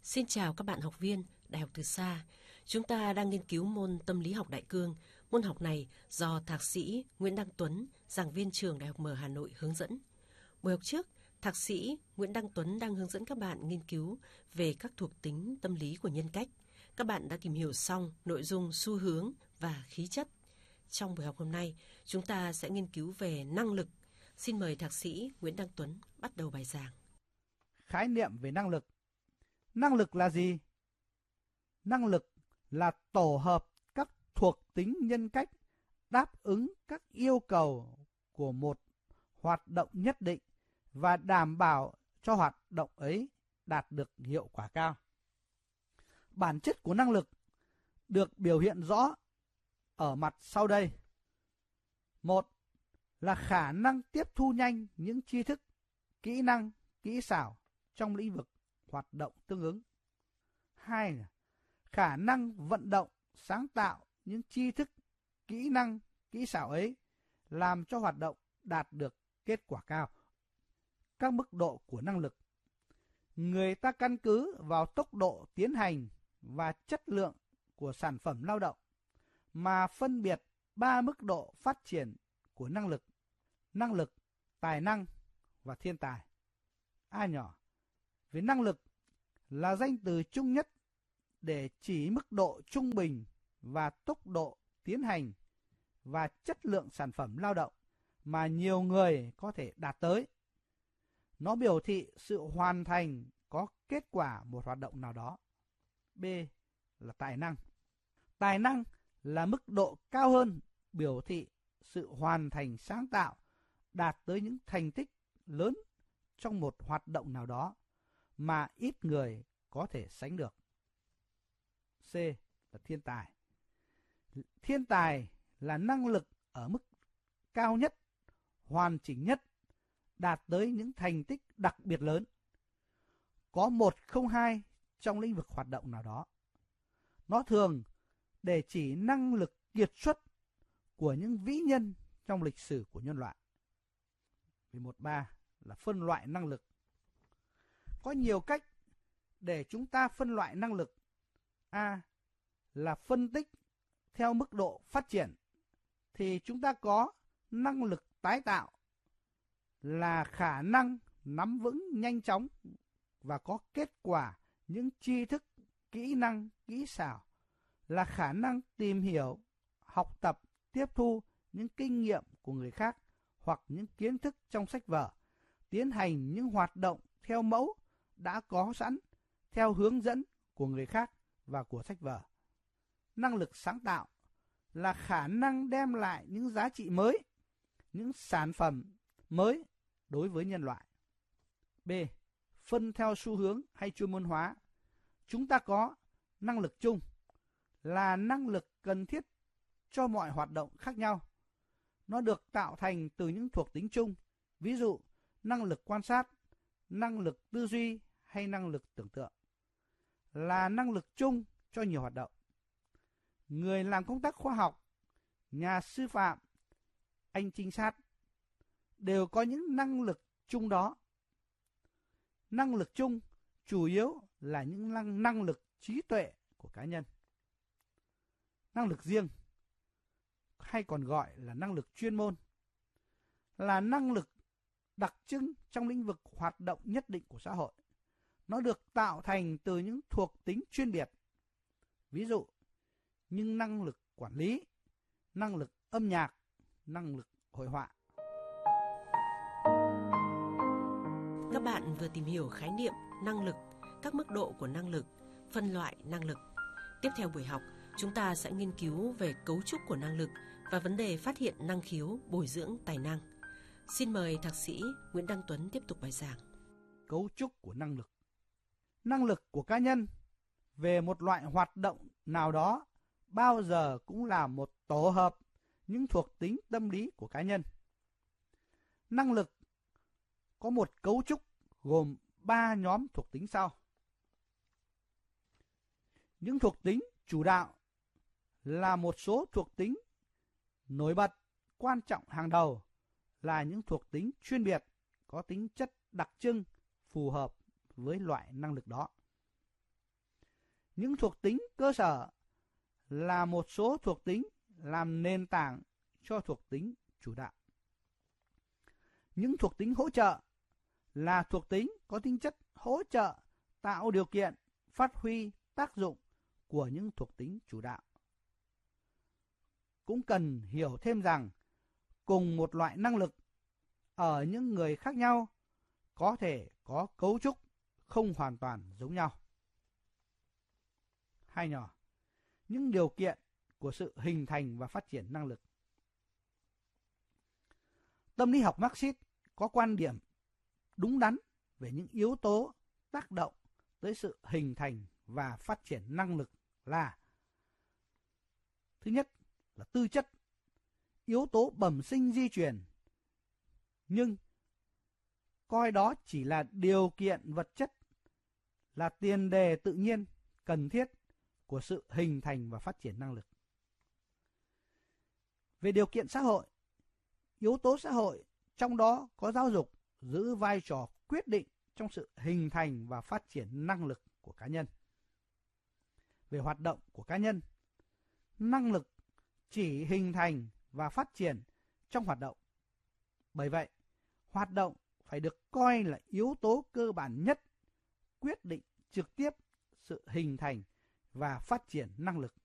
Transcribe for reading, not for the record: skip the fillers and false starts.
Xin chào các bạn học viên Đại học Từ Xa. Chúng ta đang nghiên cứu môn tâm lý học đại cương. Môn học này do Thạc sĩ Nguyễn Đăng Tuấn, giảng viên trường Đại học Mở Hà Nội hướng dẫn. Buổi học trước, Thạc sĩ Nguyễn Đăng Tuấn đang hướng dẫn các bạn nghiên cứu về các thuộc tính tâm lý của nhân cách. Các bạn đã tìm hiểu xong nội dung xu hướng và khí chất. Trong buổi học hôm nay, chúng ta sẽ nghiên cứu về năng lực. Xin mời Thạc sĩ Nguyễn Đăng Tuấn bắt đầu bài giảng. Khái niệm về năng lực. Năng lực là gì? Năng lực là tổ hợp các thuộc tính nhân cách đáp ứng các yêu cầu của một hoạt động nhất định và đảm bảo cho hoạt động ấy đạt được hiệu quả cao. Bản chất của năng lực được biểu hiện rõ ở mặt sau đây. 1. Là khả năng tiếp thu nhanh những tri thức, kỹ năng, kỹ xảo trong lĩnh vực hoạt động tương ứng. 2. Là khả năng vận động, sáng tạo những tri thức, kỹ năng, kỹ xảo ấy làm cho hoạt động đạt được kết quả cao. Các mức độ của năng lực. Người ta căn cứ vào tốc độ tiến hành và chất lượng của sản phẩm lao động mà phân biệt 3 mức độ phát triển của năng lực, tài năng và thiên tài. A nhỏ. Về năng lực là danh từ chung nhất để chỉ mức độ trung bình và tốc độ tiến hành và chất lượng sản phẩm lao động mà nhiều người có thể đạt tới. Nó biểu thị sự hoàn thành có kết quả một hoạt động nào đó. B là tài năng. Tài năng là mức độ cao hơn, biểu thị sự hoàn thành sáng tạo, đạt tới những thành tích lớn trong một hoạt động nào đó mà ít người có thể sánh được. C là thiên tài. Thiên tài là năng lực ở mức cao nhất, hoàn chỉnh nhất, đạt tới những thành tích đặc biệt lớn. Có 1 không 2 trong lĩnh vực hoạt động nào đó. Nó thường để chỉ năng lực kiệt xuất của những vĩ nhân trong lịch sử của nhân loại. 11.3 là phân loại năng lực. Có nhiều cách để chúng ta phân loại năng lực. A là phân tích theo mức độ phát triển. Thì chúng ta có năng lực tái tạo là khả năng nắm vững nhanh chóng và có kết quả những tri thức, kỹ năng, kỹ xảo, là khả năng tìm hiểu, học tập, tiếp thu những kinh nghiệm của người khác hoặc những kiến thức trong sách vở, tiến hành những hoạt động theo mẫu đã có sẵn, theo hướng dẫn của người khác và của sách vở. Năng lực sáng tạo là khả năng đem lại những giá trị mới, những sản phẩm mới đối với nhân loại. B. Phân theo xu hướng hay chuyên môn hóa. Chúng ta có năng lực chung là năng lực cần thiết cho mọi hoạt động khác nhau. Nó được tạo thành từ những thuộc tính chung, ví dụ năng lực quan sát, năng lực tư duy hay năng lực tưởng tượng. Là năng lực chung cho nhiều hoạt động. Người làm công tác khoa học, nhà sư phạm, anh trinh sát đều có những năng lực chung đó. Năng lực chung chủ yếu là những năng lực trí tuệ của cá nhân. Năng lực riêng, hay còn gọi là năng lực chuyên môn, là năng lực đặc trưng trong lĩnh vực hoạt động nhất định của xã hội. Nó được tạo thành từ những thuộc tính chuyên biệt. Ví dụ, như năng lực quản lý, năng lực âm nhạc, năng lực hội họa. Các bạn vừa tìm hiểu khái niệm năng lực, các mức độ của năng lực, phân loại năng lực. Tiếp theo buổi học, chúng ta sẽ nghiên cứu về cấu trúc của năng lực và vấn đề phát hiện năng khiếu, bồi dưỡng tài năng. Xin mời Thạc sĩ Nguyễn Đăng Tuấn tiếp tục bài giảng. Cấu trúc của năng lực. Năng lực của cá nhân về một loại hoạt động nào đó bao giờ cũng là một tổ hợp những thuộc tính tâm lý của cá nhân. Năng lực có một cấu trúc gồm 3 nhóm thuộc tính sau. Những thuộc tính chủ đạo là một số thuộc tính nổi bật, quan trọng hàng đầu, là những thuộc tính chuyên biệt, có tính chất đặc trưng, phù hợp với loại năng lực đó. Những thuộc tính cơ sở là một số thuộc tính làm nền tảng cho thuộc tính chủ đạo. Những thuộc tính hỗ trợ là thuộc tính có tính chất hỗ trợ tạo điều kiện phát huy tác dụng của những thuộc tính chủ đạo. Cũng cần hiểu thêm rằng cùng một loại năng lực ở những người khác nhau có thể có cấu trúc không hoàn toàn giống nhau. Hai nhỏ, những điều kiện của sự hình thành và phát triển năng lực. Tâm lý học Marxist có quan điểm đúng đắn về những yếu tố tác động tới sự hình thành và phát triển năng lực là: thứ nhất là tư chất, yếu tố bẩm sinh di truyền, nhưng coi đó chỉ là điều kiện vật chất, là tiền đề tự nhiên cần thiết của sự hình thành và phát triển năng lực. Về điều kiện xã hội, yếu tố xã hội, trong đó có giáo dục, giữ vai trò quyết định trong sự hình thành và phát triển năng lực của cá nhân. Về hoạt động của cá nhân, năng lực chỉ hình thành và phát triển trong hoạt động. Bởi vậy, hoạt động phải được coi là yếu tố cơ bản nhất quyết định trực tiếp sự hình thành và phát triển năng lực